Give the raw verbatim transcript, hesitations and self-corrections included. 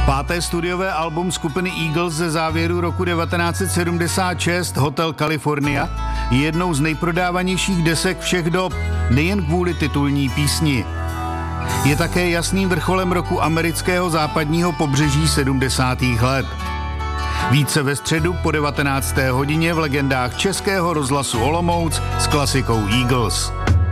Páté studiové album skupiny Eagles ze závěru roku devatenáct set sedmdesát šest, Hotel California, je jednou z nejprodávanějších desek všech dob, nejen kvůli titulní písni. Je také jasným vrcholem roku amerického západního pobřeží sedmdesátých let. Více ve středu po devatenácté hodině v legendách Českého rozhlasu Olomouc s klasikou Eagles.